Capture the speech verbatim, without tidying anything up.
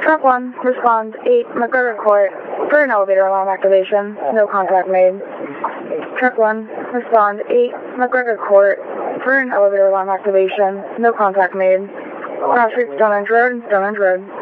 Truck one, respond eight, McGregor Court, for an elevator alarm activation, no contact made. Truck one, respond eight, McGregor Court, for an elevator alarm activation, no contact made. Cross Street, Stonehenge Road, Stonehenge Road.